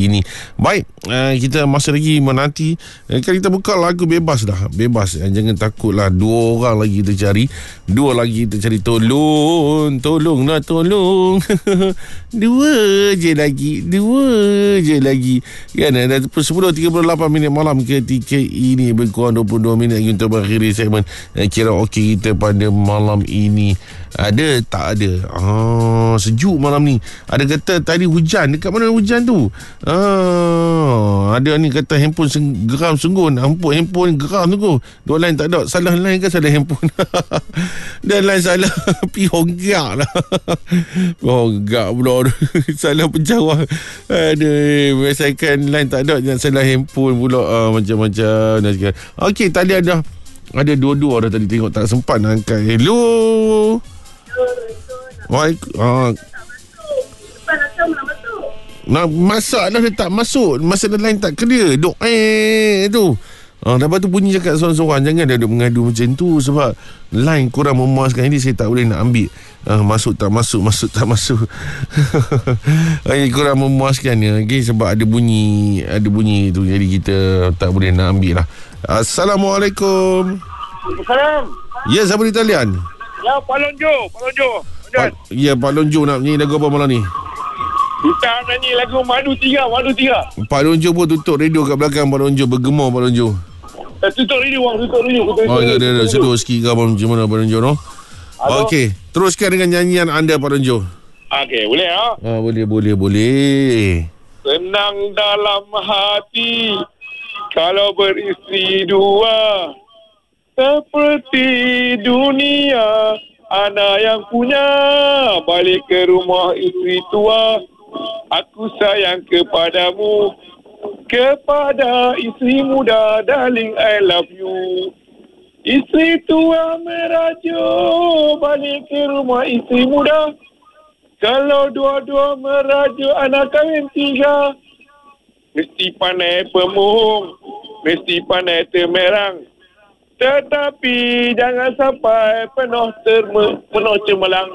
ini. Baik, kita masih lagi menanti. Kan kita buka lagu bebas dah. Bebas. Jangan takutlah. 2 orang lagi kita cari. 2 lagi kita cari. Tolonglah tolong. 2 je lagi. 2 je lagi. Kan, dah 10.38 minit malam ketika ini. Berkurang 22 minit lagi untuk mengakhiri segmen Kira Okey kita pada malam ini. Ada tak ada? Sejuk malam ni. Ada kata tadi hujan. Dekat mana hujan tu? Ada ni kata handphone geram sungguh. Nampak handphone geram tu. 2 line tak ada. Salah line ke salah handphone? Dan line salah pihonggak lah. Pihonggak pula. Salah penjawab. Aduh, biasakan line tak ada, jangan salah handphone pula. Macam-macam. Okey, tadi ada 2 dah tadi tengok tak sempat nak angkat. Hello. Nak masak dah dia tak masuk. Masa line tak clear. Tu. Lepas tu bunyi cakap seorang-seorang. Jangan dia duk mengadu macam tu. Sebab line kurang memuaskan. Ini saya tak boleh nak ambil. Masuk tak masuk. Kurang memuaskan ya. Okay, sebab ada bunyi tu. Jadi kita tak boleh nak ambil lah. Assalamualaikum. Salam. Ya, siapa di talian? Ya, Pak Lonjo. Ya, Pak Lonjo nak nyanyi lagu apa malam ni? Kita nyanyi lagu Madu Tiga. Pak Lonjo pun tutup radio kat belakang. Pak Lonjo bergema Pak Lonjo. Tutup radio. Dia sedut sikit ke apa macam mana Pak Lonjo no? Okey, teruskan dengan nyanyian anda Pak Lonjo. Okey, boleh ha? Boleh. Senang dalam hati kalau beristeri 2. Seperti dunia, anak yang punya balik ke rumah isteri tua. Aku sayang kepadamu, kepada isteri muda, darling I love you. Isteri tua merajuk balik ke rumah isteri muda. Kalau dua-dua merajuk anak kahwin 3. Mesti pandai pemuhung, mesti pandai temerang. Tetapi jangan sampai penuh cemerlang.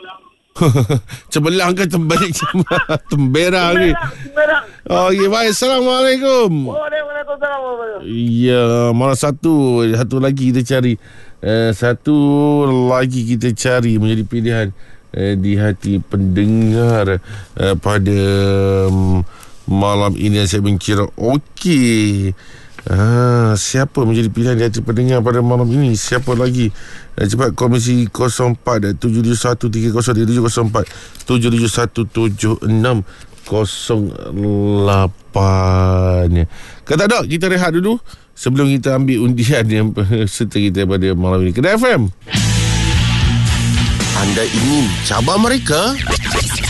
Cemerlang ke terbalik temberang ni. Okey, baik. Assalamualaikum. Waalaikumsalam. Ya, malah satu lagi kita cari. Satu lagi kita cari menjadi pilihan di hati pendengar pada malam ini. Saya Kira Okey. Siapa menjadi pilihan di hati pendengar pada malam ini? Siapa lagi? Cepat Komisi 04 771 3037 04 771 7608. Kata tak, kita rehat dulu sebelum kita ambil undian yang serta kita pada malam ini. Kedai FM. Anda ingin cabar mereka?